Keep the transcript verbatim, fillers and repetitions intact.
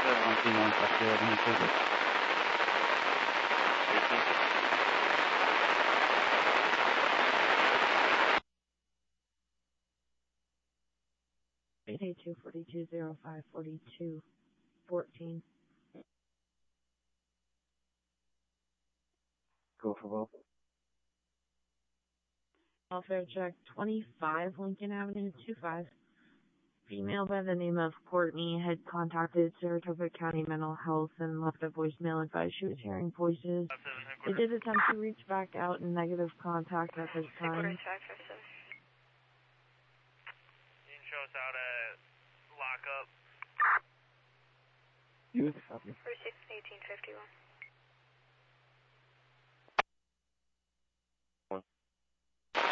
one female investigator in the city. eight eight two, four two zero five, four two one four. Go for both. Welfare check twenty-five Lincoln Avenue, two five. Female by the name of Courtney had contacted Saratoga County Mental Health and left a voicemail advice she was hearing voices. They did attempt to reach back out in negative contact at this time. You can show us how to lock up. You copy. First eighteen fifty-one.